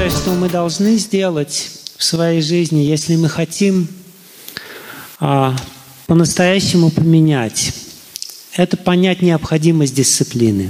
Первое, что мы должны сделать в своей жизни, если мы хотим по-настоящему поменять, это понять необходимость дисциплины.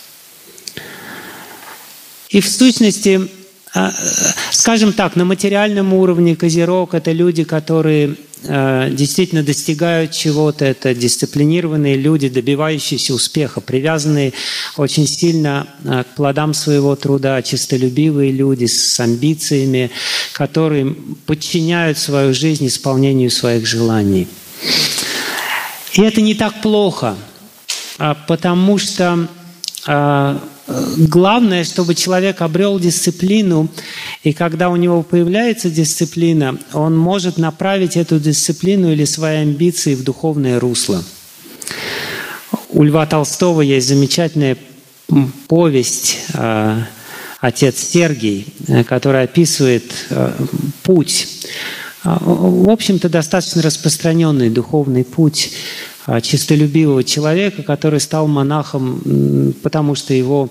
И в сущности, скажем так, на материальном уровне козерог – это люди, которые действительно достигают чего-то, это дисциплинированные люди, добивающиеся успеха, привязанные очень сильно к плодам своего труда, честолюбивые люди с амбициями, которые подчиняют свою жизнь исполнению своих желаний. И это не так плохо, потому что главное, чтобы человек обрел дисциплину, и когда у него появляется дисциплина, он может направить эту дисциплину или свои амбиции в духовное русло. У Льва Толстого есть замечательная повесть «Отец Сергий», которая описывает путь, в общем-то, достаточно распространенный духовный путь честолюбивого человека, который стал монахом, потому что его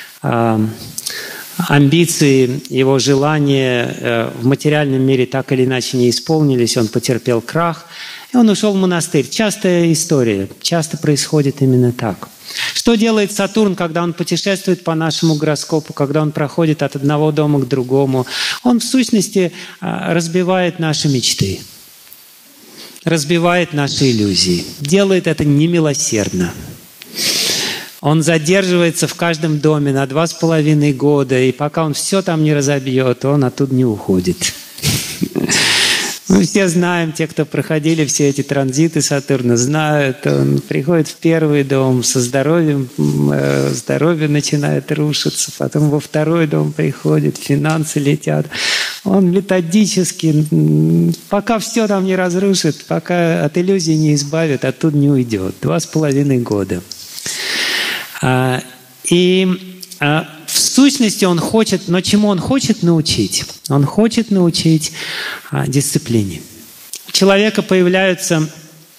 амбиции, его желания в материальном мире так или иначе не исполнились, он потерпел крах, и он ушел в монастырь. Частая история, часто происходит именно так. Что делает Сатурн, когда он путешествует по нашему гороскопу, когда он проходит от одного дома к другому? Он в сущности разбивает наши мечты, разбивает наши иллюзии, делает это немилосердно. Он задерживается в каждом доме на 2,5 года, и пока он все там не разобьет, он оттуда не уходит. Мы все знаем, те, кто проходили все эти транзиты Сатурна, знают, он приходит в первый дом со здоровьем, здоровье начинает рушиться, потом во второй дом приходит, финансы летят. Он методически, пока все там не разрушит, пока от иллюзий не избавит, оттуда не уйдет. 2,5 года. В сущности он хочет, но чему он хочет научить? Он хочет научить дисциплине. У человека появляется...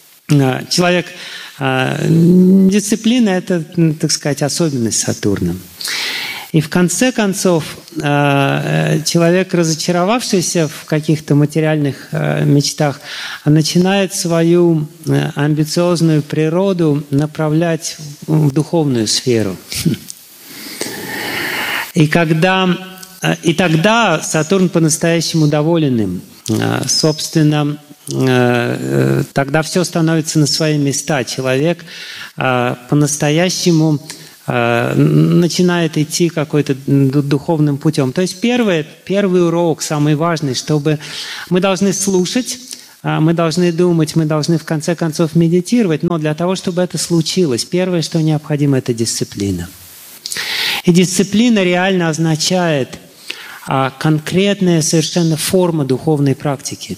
Дисциплина – это, так сказать, особенность Сатурна. И в конце концов, человек, разочаровавшийся в каких-то материальных мечтах, начинает свою амбициозную природу направлять в духовную сферу. И тогда Сатурн по-настоящему доволен им. Собственно, тогда все становится на свои места. Человек по-настоящему начинает идти какой-то духовным путем. То есть первый урок, самый важный, чтобы мы должны слушать, мы должны думать, мы должны в конце концов медитировать, но для того, чтобы это случилось, первое, что необходимо, это дисциплина. И дисциплина реально означает конкретная совершенно форма духовной практики.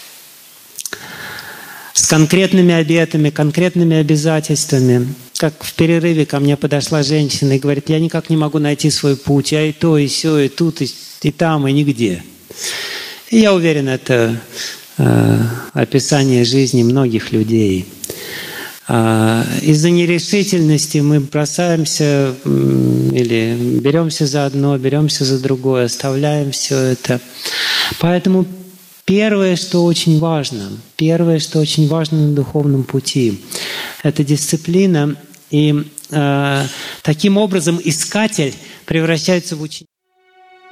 С конкретными обетами, конкретными обязательствами. Как в перерыве ко мне подошла женщина и говорит: я никак не могу найти свой путь, я и то, и сё, и тут, и там, и нигде. И я уверен, это описание жизни многих людей. Из-за нерешительности мы бросаемся или беремся за одно, беремся за другое, оставляем все это. Поэтому первое, что очень важно на духовном пути, это дисциплина. И таким образом искатель превращается в ученика.